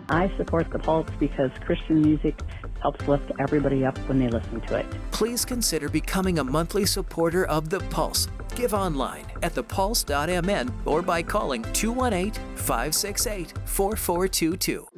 I support The Pulse because Christian music helps lift everybody up when they listen to it. Please consider becoming a monthly supporter of The Pulse. Give online at thepulse.mn or by calling 218-568-4422.